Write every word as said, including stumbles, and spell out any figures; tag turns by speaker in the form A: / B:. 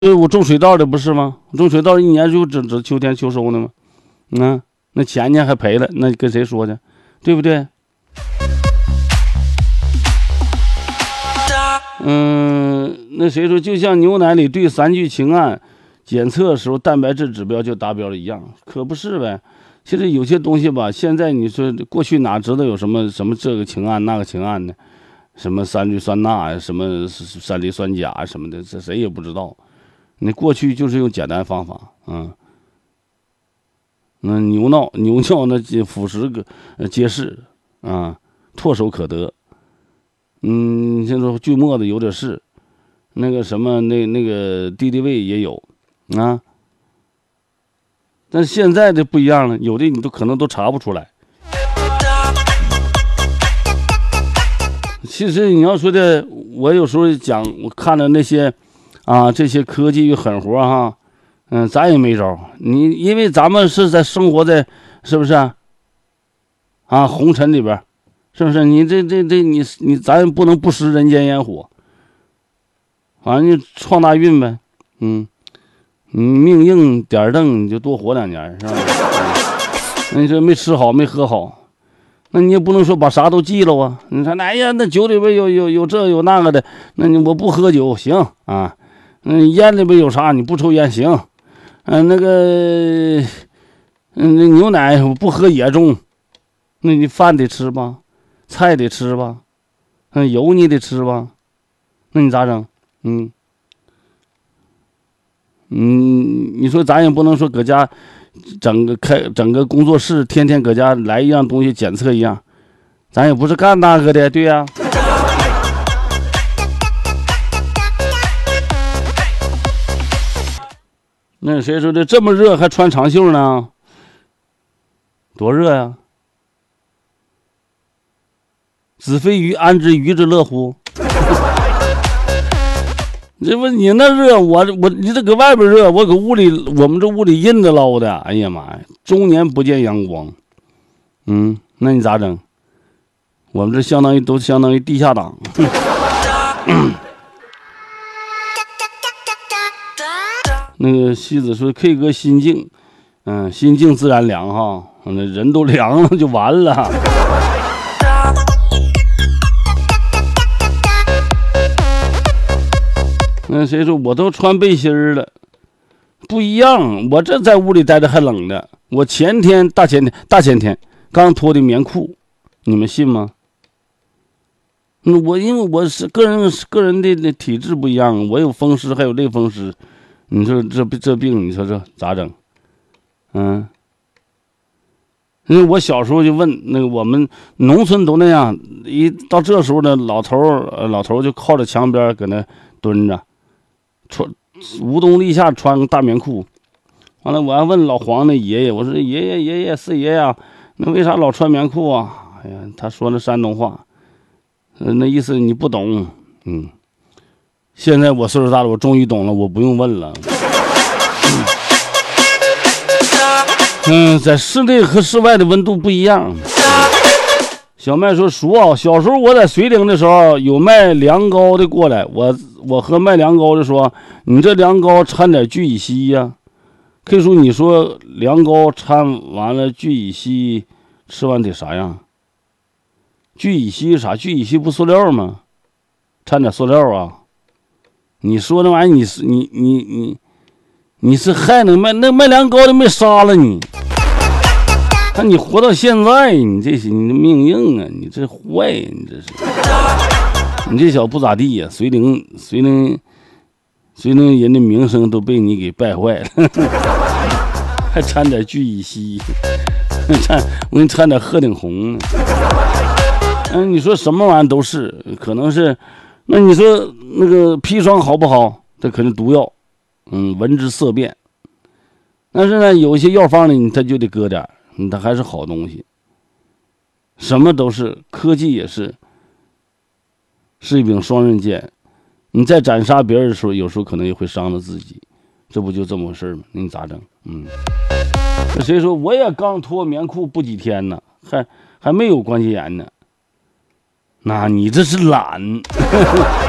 A: 对，我种水稻的不是吗？种水稻一年就只只秋天秋收呢吗？嗯，那前年还赔了，那跟谁说去？对不对？嗯，那谁说，就像牛奶里对三聚氰胺检测时候蛋白质指标就达标了一样，可不是呗？其实有些东西吧，现在你说过去哪知道有什么什么这个氰胺那个氰胺呢？什么三氯酸钠什么三磷酸钾什么的，这谁也不知道。你过去就是用简单方法，嗯，那牛尿牛尿那腐蚀个结实啊，唾手可得。嗯，现在锯末子有点是，那个什么那那个敌敌畏也有啊，但是现在的不一样了，有的你都可能都查不出来。其实你要说的，我有时候讲，我看了那些啊这些科技与狠活哈，嗯，咱也没招。你因为咱们是在生活在是不是啊？啊红尘里边。是不是你这这这你你咱不能不食人间烟火，反正就创大运呗，嗯，你命硬点儿蹬你就多活两年是吧？那你说没吃好没喝好，那你也不能说把啥都记了啊。你说哎呀，那酒里边有有有这有那个的，那你我不喝酒行啊，嗯，烟里边有啥你不抽烟行，嗯、呃，那个嗯那牛奶我不喝也中，那你饭得吃吧。菜得吃吧，嗯，油你得吃吧，那你咋整？嗯，嗯，你说咱也不能说搁家整个开整个工作室，天天搁家来一样东西检测一样，咱也不是干那个的，对呀、啊。那谁说的这么热还穿长袖呢？多热呀！子非鱼，安知鱼之乐乎？这不你那热，我我你这搁外边热，我搁屋里，我们这屋里阴的捞的，哎呀妈呀，终年不见阳光。嗯，那你咋整？我们这相当于都相当于地下党。那个西子说 ：“K 哥心静，嗯，心静自然凉哈，那人都凉了就完了。”那谁说我都穿背心儿了，不一样。我这在屋里待着还冷的，我前天大前天大前天刚脱的棉裤，你们信吗？嗯，我因为我是个人个人的体质不一样，我有风湿还有类风湿，你说这这病你说这咋整？嗯，因为我小时候就问那个我们农村都那样，一到这时候呢，老头儿老头儿就靠着墙边搁那蹲着。穿无冬立夏穿个大棉裤，完了我还问老黄那爷爷，我说爷爷爷爷四爷呀，那为啥老穿棉裤啊？哎呀，他说那山东话，呃，那意思你不懂。嗯，现在我岁数大了，我终于懂了，我不用问了。嗯，在室内和室外的温度不一样。小麦说：“叔啊，小时候我在绥宁的时候，有卖凉糕的过来，我我和卖凉糕的说，你这凉糕掺点聚乙烯呀。K 叔，你说凉糕掺完了聚乙烯，吃完得啥样？聚乙烯啥？聚乙烯不塑料吗？掺点塑料啊？你说那玩意儿，你是你你你你是还能卖那卖凉糕的没杀了你？”那你活到现在，你这是你的命硬啊！你这坏呀、啊！你这是，你这小不咋地呀、啊！绥宁，绥宁，绥宁人的名声都被你给败坏了，还掺点聚乙烯，掺我给你掺点鹤顶红。嗯，你说什么玩意都是，可能是，那你说那个砒霜好不好？这可能毒药，嗯，闻之色变。但是呢，有一些药方呢，它就得搁点。它还是好东西，什么都是，科技也是，是一柄双刃剑。你在斩杀别人的时候，有时候可能也会伤了自己，这不就这么回事吗？你咋整？嗯，那谁说我也刚脱棉裤不几天呢，还还没有关节炎呢？那你这是懒。